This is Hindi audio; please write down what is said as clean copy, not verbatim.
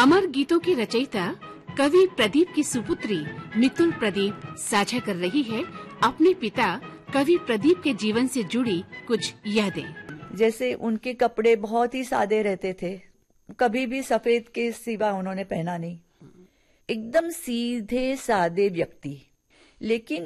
अमर गीतों की रचयिता कवि प्रदीप की सुपुत्री मितुल प्रदीप साझा कर रही है अपने पिता कवि प्रदीप के जीवन से जुड़ी कुछ यादें। जैसे उनके कपड़े बहुत ही सादे रहते थे, कभी भी सफेद के सिवा उन्होंने पहना नहीं। एकदम सीधे सादे व्यक्ति, लेकिन